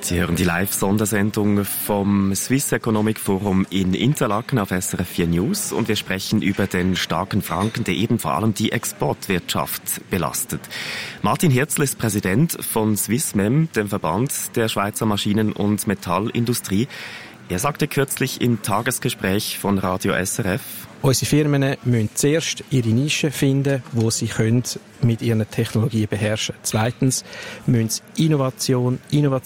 Sie hören die Live-Sondersendung vom Swiss Economic Forum in Interlaken auf SRF 4 News und wir sprechen über den starken Franken, der eben vor allem die Exportwirtschaft belastet. Martin Hirzel ist Präsident von Swissmem, dem Verband der Schweizer Maschinen- und Metallindustrie. Er sagte kürzlich im Tagesgespräch von Radio SRF: Unsere Firmen müssen zuerst ihre Nische finden, wo sie können mit ihren Technologien beherrschen. Zweitens müssen sie Innovation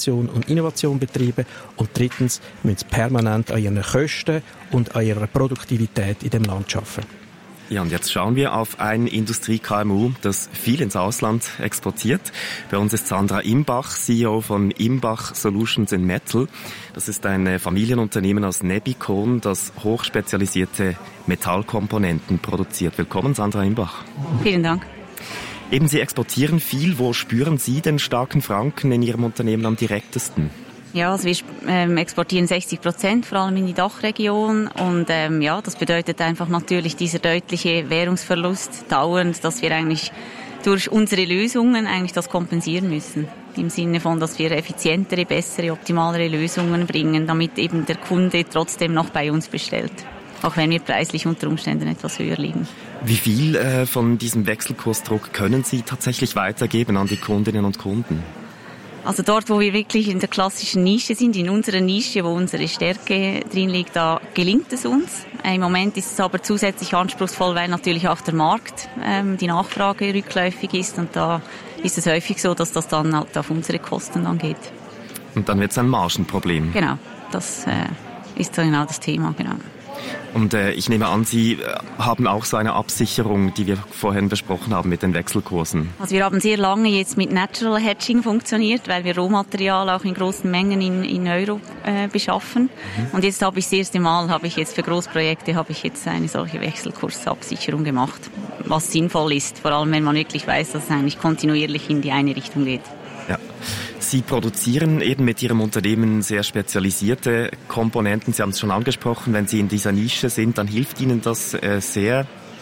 betreiben. Und drittens müssen sie permanent an ihren Kosten und an ihrer Produktivität in dem Land arbeiten. Ja, und jetzt schauen wir auf ein Industrie-KMU, das viel ins Ausland exportiert. Bei uns ist Sandra Imbach, CEO von Imbach Solutions in Metal. Das ist ein Familienunternehmen aus Nebikon, das hochspezialisierte Metallkomponenten produziert. Willkommen, Sandra Imbach. Vielen Dank. Eben, Sie exportieren viel. Wo spüren Sie den starken Franken in Ihrem Unternehmen am direktesten? Ja, also wir exportieren 60%, vor allem in die Dachregion. Und das bedeutet einfach natürlich dieser deutliche Währungsverlust dauernd, dass wir eigentlich durch unsere Lösungen eigentlich das kompensieren müssen. Im Sinne von, dass wir effizientere, bessere, optimalere Lösungen bringen, damit eben der Kunde trotzdem noch bei uns bestellt. Auch wenn wir preislich unter Umständen etwas höher liegen. Wie viel von diesem Wechselkursdruck können Sie tatsächlich weitergeben an die Kundinnen und Kunden? Also dort, wo wir wirklich in der klassischen Nische sind, in unserer Nische, wo unsere Stärke drin liegt, da gelingt es uns. Im Moment ist es aber zusätzlich anspruchsvoll, weil natürlich auch der Markt, die Nachfrage rückläufig ist. Und da ist es häufig so, dass das dann halt auf unsere Kosten dann geht. Und dann wird es ein Margenproblem. Genau, das ist genau das Thema, genau. Und ich nehme an, Sie haben auch so eine Absicherung, die wir vorhin besprochen haben mit den Wechselkursen. Also wir haben sehr lange jetzt mit Natural Hedging funktioniert, weil wir Rohmaterial auch in großen Mengen in Euro beschaffen. Und jetzt habe ich das erste Mal, für Großprojekte eine solche Wechselkursabsicherung gemacht, was sinnvoll ist, vor allem wenn man wirklich weiß, dass es eigentlich kontinuierlich in die eine Richtung geht. Ja. Sie produzieren eben mit Ihrem Unternehmen sehr spezialisierte Komponenten. Sie haben es schon angesprochen, wenn Sie in dieser Nische sind, dann hilft Ihnen das sehr.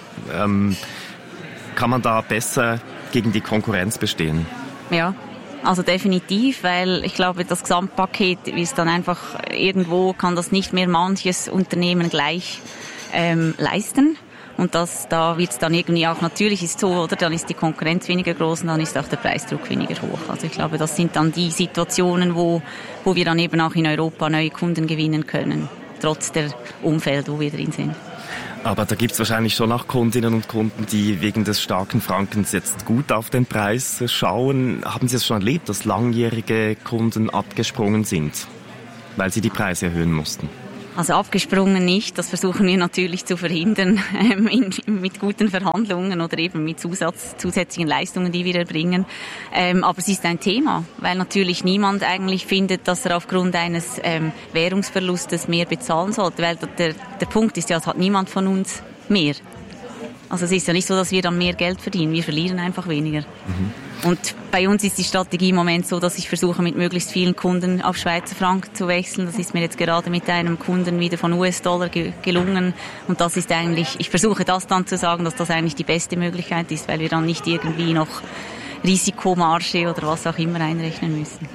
Kann man da besser gegen die Konkurrenz bestehen? Ja, also definitiv, weil ich glaube, das Gesamtpaket ist dann einfach, irgendwo kann das nicht mehr manches Unternehmen gleich leisten. Und da wird es dann irgendwie auch, natürlich ist so, oder? Dann ist die Konkurrenz weniger groß und dann ist auch der Preisdruck weniger hoch. Also ich glaube, das sind dann die Situationen, wo wir dann eben auch in Europa neue Kunden gewinnen können, trotz der Umfeld, wo wir drin sind. Aber da gibt es wahrscheinlich schon auch Kundinnen und Kunden, die wegen des starken Frankens jetzt gut auf den Preis schauen. Haben Sie es schon erlebt, dass langjährige Kunden abgesprungen sind, weil sie die Preise erhöhen mussten? Also abgesprungen nicht, das versuchen wir natürlich zu verhindern mit guten Verhandlungen oder eben mit zusätzlichen Leistungen, die wir erbringen. Aber es ist ein Thema, weil natürlich niemand eigentlich findet, dass er aufgrund eines Währungsverlustes mehr bezahlen sollte, weil der Punkt ist ja, es hat niemand von uns mehr. Also es ist ja nicht so, dass wir dann mehr Geld verdienen, wir verlieren einfach weniger. Und bei uns ist die Strategie im Moment so, dass ich versuche, mit möglichst vielen Kunden auf Schweizer Franken zu wechseln. Das ist mir jetzt gerade mit einem Kunden wieder von US-Dollar gelungen. Und das ist eigentlich, ich versuche das dann zu sagen, dass das eigentlich die beste Möglichkeit ist, weil wir dann nicht irgendwie noch Risikomarge oder was auch immer einrechnen müssen.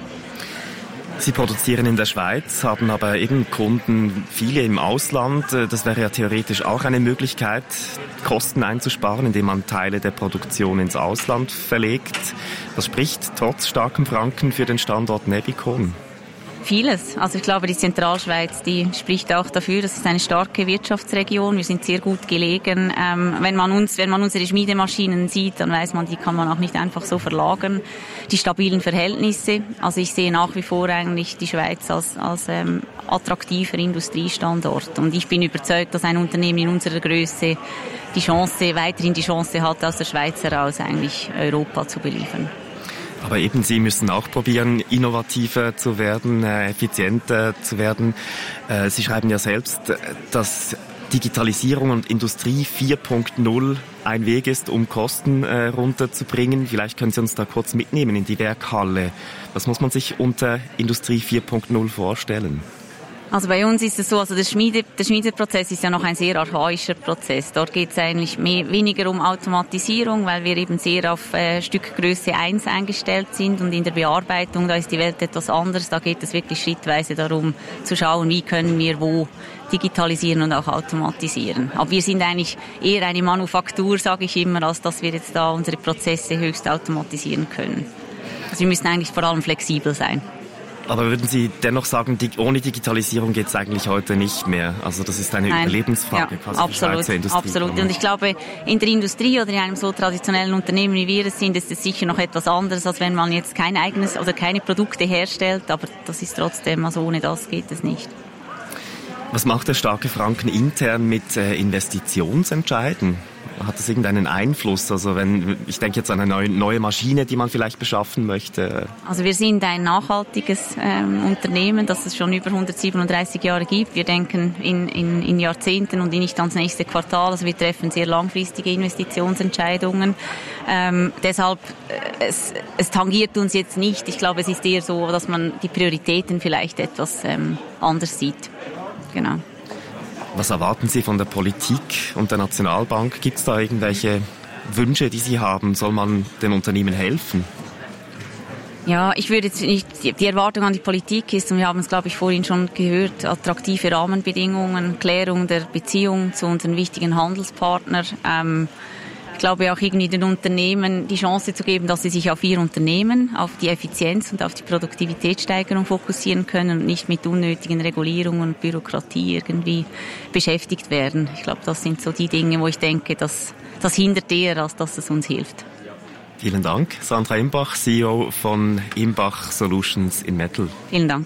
Sie produzieren in der Schweiz, haben aber eben Kunden, viele im Ausland. Das wäre ja theoretisch auch eine Möglichkeit, Kosten einzusparen, indem man Teile der Produktion ins Ausland verlegt. Was spricht trotz starkem Franken für den Standort Nebikon? Vieles. Also ich glaube, die Zentralschweiz, die spricht auch dafür, das ist eine starke Wirtschaftsregion. Wir sind sehr gut gelegen. Wenn man unsere Schmiedemaschinen sieht, dann weiß man, die kann man auch nicht einfach so verlagern. Die stabilen Verhältnisse. Also ich sehe nach wie vor eigentlich die Schweiz als attraktiver Industriestandort. Und ich bin überzeugt, dass ein Unternehmen in unserer Größe weiterhin die Chance hat, aus der Schweiz heraus eigentlich Europa zu beliefern. Aber eben, Sie müssen auch probieren, innovativer zu werden, effizienter zu werden. Sie schreiben ja selbst, dass Digitalisierung und Industrie 4.0 ein Weg ist, um Kosten runterzubringen. Vielleicht können Sie uns da kurz mitnehmen in die Werkhalle. Was muss man sich unter Industrie 4.0 vorstellen? Also bei uns ist es so, also der Schmiedeprozess ist ja noch ein sehr archaischer Prozess. Dort geht es eigentlich weniger um Automatisierung, weil wir eben sehr auf Stückgröße 1 eingestellt sind, und in der Bearbeitung, da ist die Welt etwas anders. Da geht es wirklich schrittweise darum zu schauen, wie können wir wo digitalisieren und auch automatisieren. Aber wir sind eigentlich eher eine Manufaktur, sage ich immer, als dass wir jetzt da unsere Prozesse höchst automatisieren können. Also wir müssen eigentlich vor allem flexibel sein. Aber würden Sie dennoch sagen, ohne Digitalisierung geht es eigentlich heute nicht mehr? Also das ist eine Überlebensfrage quasi für die Schweizer Industrie. Absolut. Und ich glaube, in der Industrie oder in einem so traditionellen Unternehmen wie wir es sind, ist es sicher noch etwas anderes, als wenn man jetzt kein eigenes oder keine Produkte herstellt. Aber das ist trotzdem, also ohne das geht es nicht. Was macht der starke Franken intern mit Investitionsentscheiden? Hat das irgendeinen Einfluss? Also ich denke jetzt an eine neue Maschine, die man vielleicht beschaffen möchte. Also wir sind ein nachhaltiges Unternehmen, das es schon über 137 Jahre gibt. Wir denken in Jahrzehnten und nicht ans nächste Quartal. Also wir treffen sehr langfristige Investitionsentscheidungen. Deshalb, es tangiert uns jetzt nicht. Ich glaube, es ist eher so, dass man die Prioritäten vielleicht etwas anders sieht. Genau. Was erwarten Sie von der Politik und der Nationalbank? Gibt es da irgendwelche Wünsche, die Sie haben? Soll man den Unternehmen helfen? Ja, ich würde jetzt nicht, die Erwartung an die Politik ist, und wir haben es, glaube ich, vorhin schon gehört, attraktive Rahmenbedingungen, Klärung der Beziehung zu unseren wichtigen Handelspartnern. Ich glaube auch irgendwie den Unternehmen die Chance zu geben, dass sie sich auf ihr Unternehmen, auf die Effizienz und auf die Produktivitätssteigerung fokussieren können und nicht mit unnötigen Regulierungen und Bürokratie irgendwie beschäftigt werden. Ich glaube, das sind so die Dinge, wo ich denke, das hindert eher, als dass es uns hilft. Vielen Dank. Sandra Imbach, CEO von Imbach Solutions in Metal. Vielen Dank.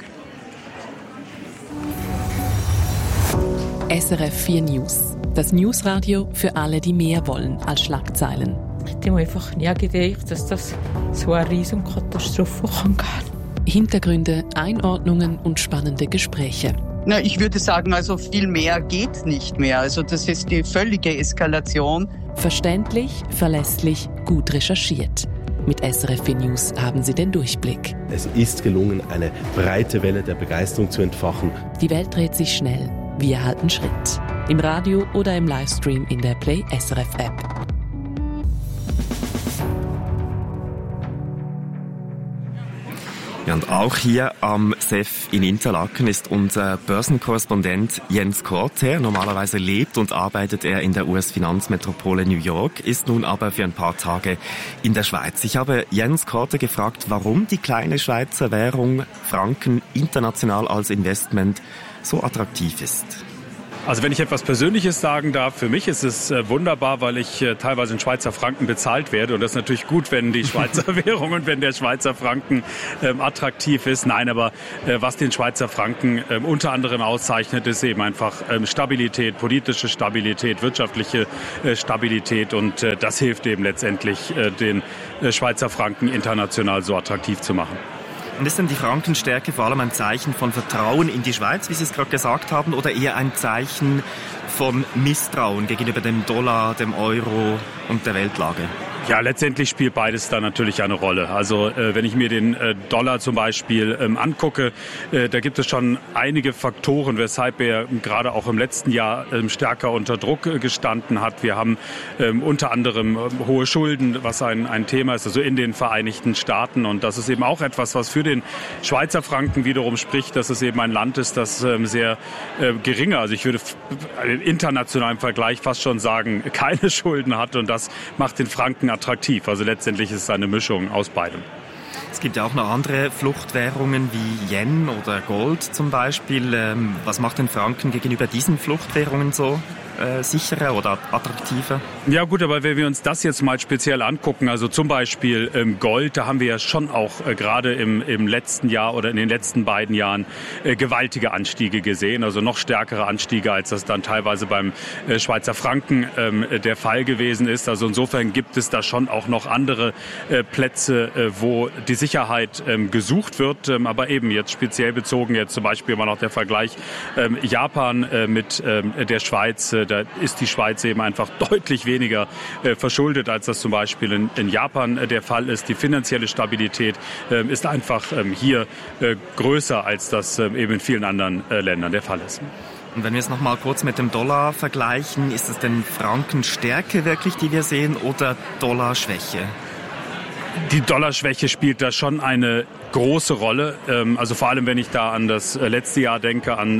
SRF 4 News. Das Newsradio für alle, die mehr wollen als Schlagzeilen. Ich habe einfach nie gedacht, dass das so eine Riesenkatastrophe kann gehen. Hintergründe, Einordnungen und spannende Gespräche. Na, ich würde sagen, also viel mehr geht nicht mehr. Also das ist die völlige Eskalation. Verständlich, verlässlich, gut recherchiert. Mit SRF 4 News haben Sie den Durchblick. Es ist gelungen, eine breite Welle der Begeisterung zu entfachen. Die Welt dreht sich schnell. Wir halten Schritt. Im Radio oder im Livestream in der Play SRF App. Ja, und auch hier am SEF in Interlaken ist unser Börsenkorrespondent Jens Korte. Normalerweise lebt und arbeitet er in der US-Finanzmetropole New York, ist nun aber für ein paar Tage in der Schweiz. Ich habe Jens Korte gefragt, warum die kleine Schweizer Währung Franken international als Investment so attraktiv ist. Also wenn ich etwas Persönliches sagen darf, für mich ist es wunderbar, weil ich teilweise in Schweizer Franken bezahlt werde. Und das ist natürlich gut, wenn die Schweizer Währung und wenn der Schweizer Franken attraktiv ist. Nein, aber was den Schweizer Franken unter anderem auszeichnet, ist eben einfach Stabilität, politische Stabilität, wirtschaftliche Stabilität. Und das hilft eben letztendlich, den Schweizer Franken international so attraktiv zu machen. Und ist denn die Frankenstärke vor allem ein Zeichen von Vertrauen in die Schweiz, wie Sie es gerade gesagt haben, oder eher ein Zeichen von Misstrauen gegenüber dem Dollar, dem Euro und der Weltlage? Ja, letztendlich spielt beides da natürlich eine Rolle. Also wenn ich mir den Dollar zum Beispiel angucke, da gibt es schon einige Faktoren, weshalb er gerade auch im letzten Jahr stärker unter Druck gestanden hat. Wir haben unter anderem hohe Schulden, was ein Thema ist, also in den Vereinigten Staaten. Und das ist eben auch etwas, was für den Schweizer Franken wiederum spricht, dass es eben ein Land ist, das sehr geringe, also ich würde international im Vergleich fast schon sagen, keine Schulden hat. Und das macht den Franken attraktiv. Also letztendlich ist es eine Mischung aus beidem. Es gibt ja auch noch andere Fluchtwährungen wie Yen oder Gold zum Beispiel. Was macht den Franken gegenüber diesen Fluchtwährungen so sicherer oder attraktiver? Ja gut, aber wenn wir uns das jetzt mal speziell angucken, also zum Beispiel Gold, da haben wir ja schon auch gerade im letzten Jahr oder in den letzten beiden Jahren gewaltige Anstiege gesehen, also noch stärkere Anstiege, als das dann teilweise beim Schweizer Franken der Fall gewesen ist. Also insofern gibt es da schon auch noch andere Plätze, wo die Sicherheit gesucht wird, aber eben jetzt speziell bezogen, jetzt zum Beispiel mal noch der Vergleich Japan mit der Schweiz, da ist die Schweiz eben einfach deutlich weniger verschuldet, als das zum Beispiel in Japan der Fall ist. Die finanzielle Stabilität ist einfach hier größer, als das eben in vielen anderen Ländern der Fall ist. Und wenn wir es noch mal kurz mit dem Dollar vergleichen, ist es denn Frankenstärke wirklich, die wir sehen, oder Dollarschwäche? Die Dollarschwäche spielt da schon eine große Rolle. Also vor allem, wenn ich da an das letzte Jahr denke, an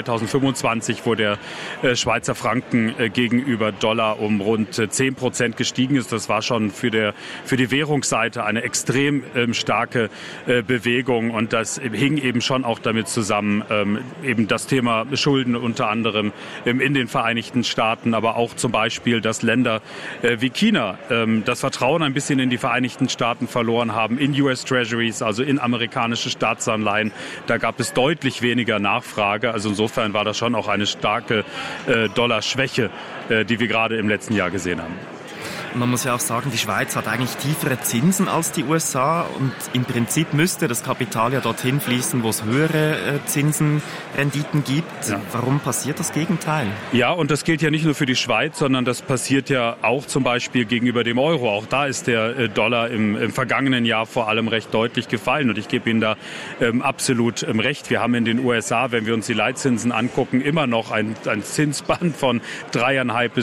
2025, wo der Schweizer Franken gegenüber Dollar um rund 10% gestiegen ist. Das war schon für die Währungsseite eine extrem starke Bewegung. Und das hing eben schon auch damit zusammen, eben das Thema Schulden unter anderem in den Vereinigten Staaten, aber auch zum Beispiel, dass Länder wie China das Vertrauen ein bisschen in die Vereinigten Staaten verloren haben, in US Treasuries, also in amerikanische Staatsanleihen. Da gab es deutlich weniger Nachfrage. Also insofern war das schon auch eine starke Dollarschwäche, die wir gerade im letzten Jahr gesehen haben. Man muss ja auch sagen, die Schweiz hat eigentlich tiefere Zinsen als die USA und im Prinzip müsste das Kapital ja dorthin fließen, wo es höhere Zinsenrenditen gibt. Ja. Warum passiert das Gegenteil? Ja, und das gilt ja nicht nur für die Schweiz, sondern das passiert ja auch zum Beispiel gegenüber dem Euro. Auch da ist der Dollar im vergangenen Jahr vor allem recht deutlich gefallen und ich gebe Ihnen da absolut recht. Wir haben in den USA, wenn wir uns die Leitzinsen angucken, immer noch ein Zinsband von 3,5 bis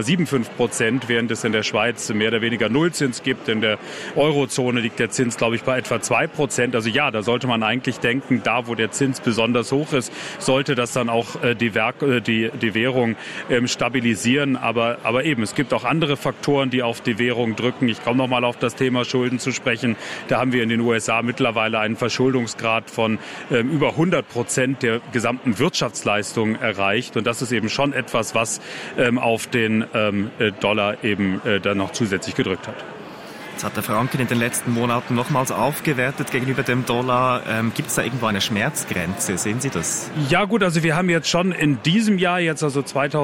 3,75%, während es in der Schweiz mehr oder weniger Nullzins gibt. In der Eurozone liegt der Zins, glaube ich, bei etwa 2%. Also ja, da sollte man eigentlich denken, da wo der Zins besonders hoch ist, sollte das dann auch die Währung stabilisieren. Aber eben, es gibt auch andere Faktoren, die auf die Währung drücken. Ich komme noch mal auf das Thema Schulden zu sprechen. Da haben wir in den USA mittlerweile einen Verschuldungsgrad von über 100% der gesamten Wirtschaftsleistung erreicht. Und das ist eben schon etwas, was auf den Dollar eben dann noch zusätzlich gedrückt hat. Jetzt hat der Franken in den letzten Monaten nochmals aufgewertet gegenüber dem Dollar. Gibt es da irgendwo eine Schmerzgrenze? Sehen Sie das? Ja gut, also wir haben jetzt schon in diesem Jahr, jetzt also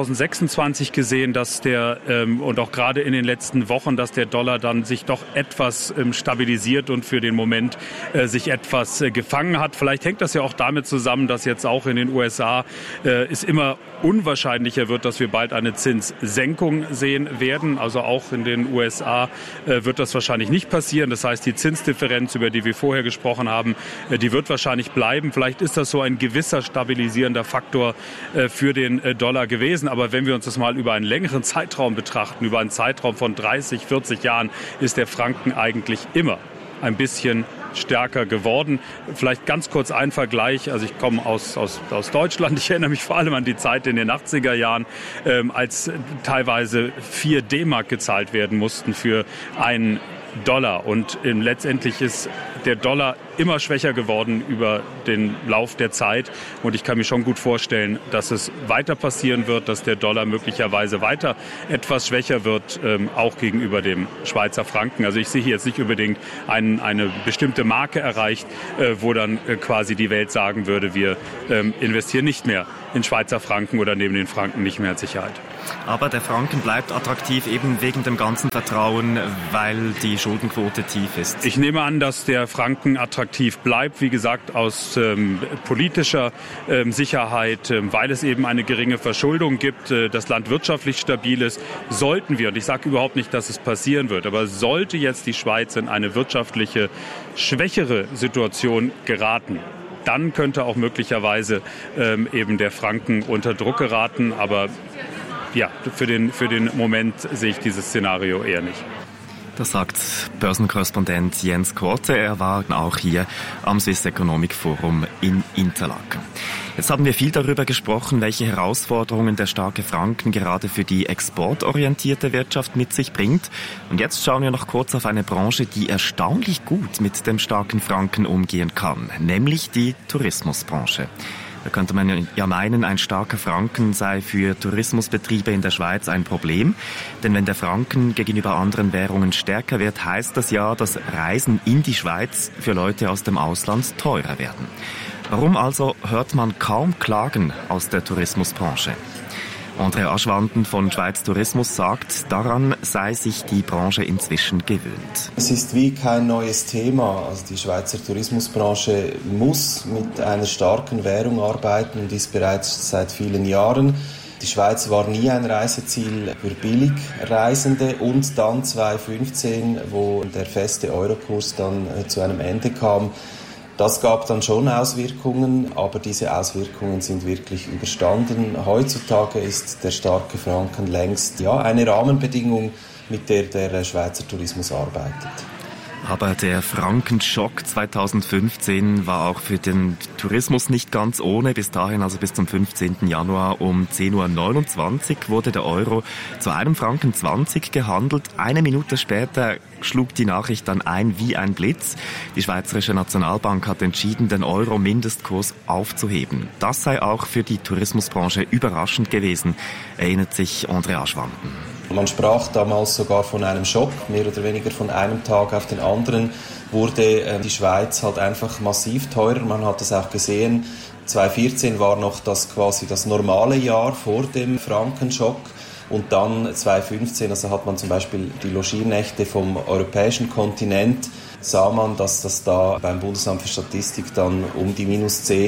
2026 gesehen, dass und auch gerade in den letzten Wochen, dass der Dollar dann sich doch etwas stabilisiert und für den Moment sich etwas gefangen hat. Vielleicht hängt das ja auch damit zusammen, dass jetzt auch in den USA es immer unwahrscheinlicher wird, dass wir bald eine Zinssenkung sehen werden. Also auch in den USA wird das wahrscheinlich nicht passieren. Das heißt, die Zinsdifferenz, über die wir vorher gesprochen haben, die wird wahrscheinlich bleiben. Vielleicht ist das so ein gewisser stabilisierender Faktor für den Dollar gewesen. Aber wenn wir uns das mal über einen längeren Zeitraum betrachten, über einen Zeitraum von 30, 40 Jahren, ist der Franken eigentlich immer ein bisschen stärker geworden. Vielleicht ganz kurz ein Vergleich. Also ich komme aus Deutschland. Ich erinnere mich vor allem an die Zeit in den 80er Jahren, als teilweise 4 D-Mark gezahlt werden mussten für einen Dollar. Und letztendlich ist der Dollar immer schwächer geworden über den Lauf der Zeit. Und ich kann mir schon gut vorstellen, dass es weiter passieren wird, dass der Dollar möglicherweise weiter etwas schwächer wird, auch gegenüber dem Schweizer Franken. Also ich sehe hier jetzt nicht unbedingt eine bestimmte Marke erreicht, wo dann quasi die Welt sagen würde, wir investieren nicht mehr in Schweizer Franken oder nehmen den Franken nicht mehr als Sicherheit. Aber der Franken bleibt attraktiv eben wegen dem ganzen Vertrauen, weil die Schuldenquote tief ist. Ich nehme an, dass der Franken attraktiv bleibt, wie gesagt, aus politischer Sicherheit, weil es eben eine geringe Verschuldung gibt, das Land wirtschaftlich stabil ist. Sollten wir, und ich sage überhaupt nicht, dass es passieren wird, aber sollte jetzt die Schweiz in eine wirtschaftliche, schwächere Situation geraten, dann könnte auch möglicherweise eben der Franken unter Druck geraten. Aber ja, für den Moment sehe ich dieses Szenario eher nicht. Das sagt Börsenkorrespondent Jens Korte. Er war auch hier am Swiss Economic Forum in Interlaken. Jetzt haben wir viel darüber gesprochen, welche Herausforderungen der starke Franken gerade für die exportorientierte Wirtschaft mit sich bringt. Und jetzt schauen wir noch kurz auf eine Branche, die erstaunlich gut mit dem starken Franken umgehen kann, nämlich die Tourismusbranche. Da könnte man ja meinen, ein starker Franken sei für Tourismusbetriebe in der Schweiz ein Problem. Denn wenn der Franken gegenüber anderen Währungen stärker wird, heißt das ja, dass Reisen in die Schweiz für Leute aus dem Ausland teurer werden. Warum also hört man kaum Klagen aus der Tourismusbranche? André Aschwanden von Schweiz Tourismus sagt, daran sei sich die Branche inzwischen gewöhnt. Es ist wie kein neues Thema. Also die Schweizer Tourismusbranche muss mit einer starken Währung arbeiten und ist bereits seit vielen Jahren. Die Die Schweiz war nie ein Reiseziel für Billigreisende und dann 2015, wo der feste Eurokurs dann zu einem Ende kam, das gab dann schon Auswirkungen, aber diese Auswirkungen sind wirklich überstanden. Heutzutage ist der starke Franken längst eine Rahmenbedingung, mit der der Schweizer Tourismus arbeitet. Aber der Frankenschock 2015 war auch für den Tourismus nicht ganz ohne. Bis dahin, also bis zum 15. Januar um 10.29 Uhr wurde der Euro zu einem Franken 20 gehandelt. Eine Minute später schlug die Nachricht dann ein wie ein Blitz. Die Schweizerische Nationalbank hat entschieden, den Euro-Mindestkurs aufzuheben. Das sei auch für die Tourismusbranche überraschend gewesen, erinnert sich André Aschwanden. Man sprach damals sogar von einem Schock, mehr oder weniger von einem Tag auf den anderen wurde die Schweiz halt einfach massiv teurer. Man hat es auch gesehen, 2014 war noch quasi das normale Jahr vor dem Frankenschock. Und dann 2015, also hat man zum Beispiel die Logiernächte vom europäischen Kontinent, sah man, dass das da beim Bundesamt für Statistik dann um die -10,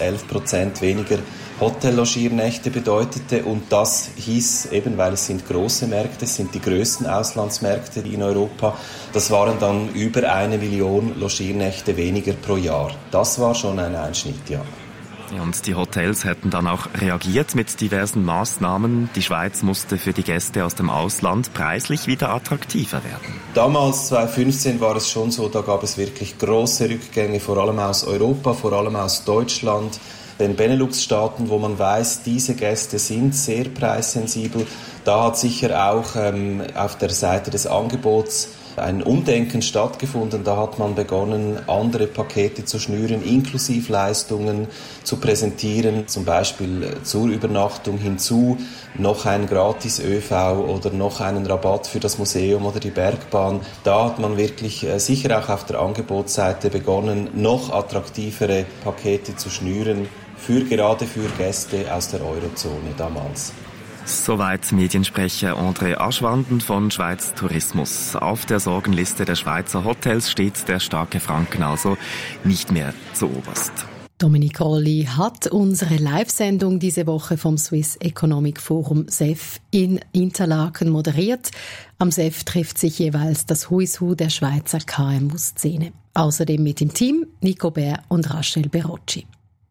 -11% weniger Hotellogiernächte bedeutete. Und das hieß eben, weil es sind große Märkte, es sind die größten Auslandsmärkte in Europa, das waren dann über 1 Million Logiernächte weniger pro Jahr. Das war schon ein Einschnitt, ja. Und die Hotels hätten dann auch reagiert mit diversen Maßnahmen. Die Schweiz musste für die Gäste aus dem Ausland preislich wieder attraktiver werden. Damals, 2015, war es schon so, da gab es wirklich große Rückgänge, vor allem aus Europa, vor allem aus Deutschland, den Benelux-Staaten, wo man weiß, diese Gäste sind sehr preissensibel. Da hat sicher auch auf der Seite des Angebots ein Umdenken stattgefunden. Da hat man begonnen, andere Pakete zu schnüren, Inklusivleistungen zu präsentieren, zum Beispiel zur Übernachtung hinzu, noch ein Gratis-ÖV oder noch einen Rabatt für das Museum oder die Bergbahn. Da hat man wirklich sicher auch auf der Angebotsseite begonnen, noch attraktivere Pakete zu schnüren, gerade für Gäste aus der Eurozone damals. Soweit Mediensprecher André Aschwanden von Schweiz Tourismus. Auf der Sorgenliste der Schweizer Hotels steht der starke Franken also nicht mehr zuoberst. Dominique Rolli hat unsere Live-Sendung diese Woche vom Swiss Economic Forum SEF in Interlaken moderiert. Am SEF trifft sich jeweils das Who is Who der Schweizer KMU-Szene. Außerdem mit dem Team Nico Bär und Rachel Berocci.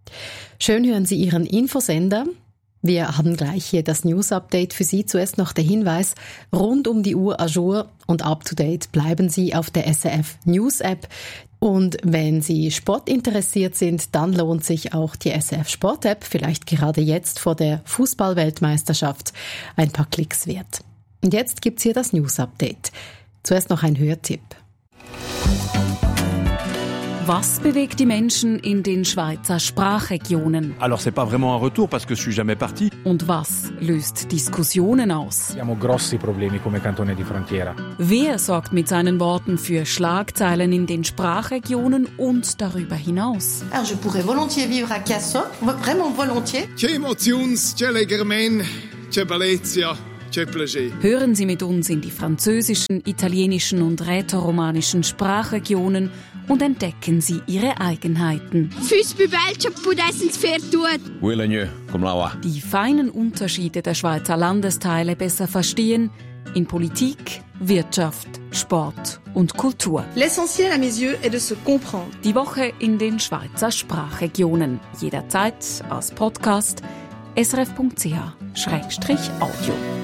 Schön hören Sie Ihren Infosender. Wir haben gleich hier das News-Update für Sie. Zuerst noch der Hinweis, rund um die Uhr à jour und up-to-date bleiben Sie auf der SRF News-App. Und wenn Sie Sport interessiert sind, dann lohnt sich auch die SRF Sport-App, vielleicht gerade jetzt vor der Fußball-Weltmeisterschaft, ein paar Klicks wert. Und jetzt gibt's hier das News-Update. Zuerst noch ein Hörtipp. Was bewegt die Menschen in den Schweizer Sprachregionen? Alors c'est pas vraiment un retour parce que je suis jamais parti. Und was löst Diskussionen aus? Abbiamo grossi problemi come Cantone di Frontiera. Wer sorgt mit seinen Worten für Schlagzeilen in den Sprachregionen und darüber hinaus? Alors je pourrais volontiers vivre à Casson, vraiment volontiers. C'è emotions, c'è legermen, c'è bellezia. Hören Sie mit uns in die französischen, italienischen und rätoromanischen Sprachregionen und entdecken Sie ihre Eigenheiten. Die feinen Unterschiede der Schweizer Landesteile besser verstehen in Politik, Wirtschaft, Sport und Kultur. L'essentiel à mes yeux est de se comprendre. Die Woche in den Schweizer Sprachregionen. Jederzeit als Podcast srf.ch/audio.